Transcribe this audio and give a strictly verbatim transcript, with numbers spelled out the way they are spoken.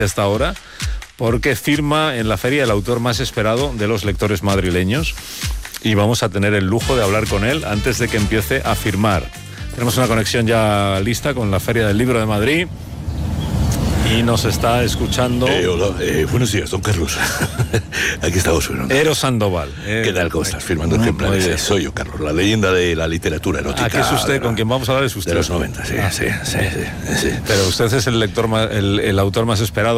esta hora, porque firma en la feria el autor más esperado de los lectores madrileños y vamos a tener el lujo de hablar con él antes de que empiece a firmar. Tenemos una conexión ya lista con la Feria del Libro de Madrid y nos está escuchando... Eh, hola, eh, buenos días, don Carlos. Aquí estamos. Eros Sandoval. Eh, ¿Qué tal? ¿Cómo estás? Firmando ejemplares. Eh, soy yo, Carlos, la leyenda de la literatura erótica. Aquí es usted, con quien vamos a hablar es usted. De los noventa, sí, ah, sí, sí, sí, sí. Pero usted es el lector, el, el autor más esperado.